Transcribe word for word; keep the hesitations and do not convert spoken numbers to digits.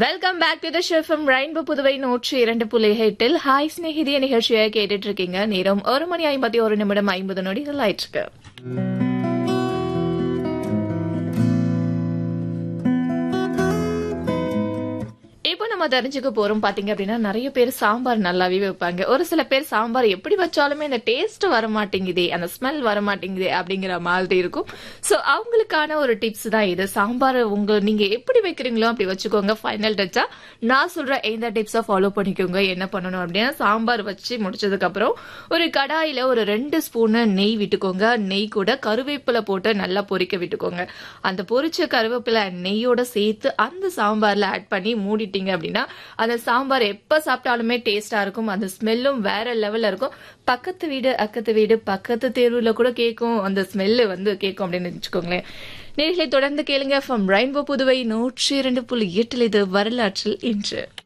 Welcome back to the show from rainbow Puduvai நூற்றி இரண்டு புள்ளி எட்டில் ஹாய் ஸ்நேகிதிய நிகழ்ச்சியை கேட்டுட்டு இருக்கீங்க. நேரம் ஒரு மணி ஐம்பத்தி ஒரு நிமிடம் ஐம்பது நொடிகள் ஆயிடுச்சு. இப்போ நம்ம தெரிஞ்சுக்க போறோம் பாத்தீங்க அப்படின்னா, நிறைய பேர் சாம்பார் நல்லாவே வைப்பாங்க. ஒரு சில பேர் சாம்பார் எப்படி வச்சாலுமே அந்த டேஸ்ட் வர மாட்டேங்குதே, அந்த ஸ்மெல் வர மாட்டேங்குதே அப்படிங்கிற மாதிரி இருக்கும். சோ அவங்களுக்கான ஒரு டிப்ஸ் தான் இது. சாம்பார் உங்க நீங்க எப்படி வைக்கிறீங்களோ அப்படி வச்சுக்கோங்க. ஃபைனல் டச்சா நான் சொல்ற இந்த டிப்ஸை ஃபாலோ பண்ணிக்கோங்க. என்ன பண்ணணும் அப்படின்னா, சாம்பார் வச்சு முடிச்சதுக்கு அப்புறம் ஒரு கடாயில ஒரு ரெண்டு ஸ்பூன் நெய் விட்டுக்கோங்க. நெய் கூட கருவேப்பிலை போட்டு நல்லா பொரிக்க விட்டுக்கோங்க. அந்த பொரிச்ச கருவேப்பிலை நெய்யோட சேர்த்து அந்த சாம்பார்ல ஆட் பண்ணி மூடிட்டீங்க அப்படின்னா அந்த சாம்பார் எப்ப சாப்பிட்டாலுமே டேஸ்டா இருக்கும். அந்த ஸ்மெல்லும் வேற லெவல்ல இருக்கும். பக்கத்து வீடு அக்கத்து வீடு பக்கத்து தெருவுல கூட கேட்கும், அந்த ஸ்மெல்லு வந்து கேட்கும் அப்படின்னு வச்சுக்கோங்களேன். நேர்களை தொடர்ந்து கேளுங்க. ஃப்ரம் ரெயின்போ புதுவை நூற்றி இரண்டு புள்ளி எட்டில் இது வரலாற்றில் இன்று.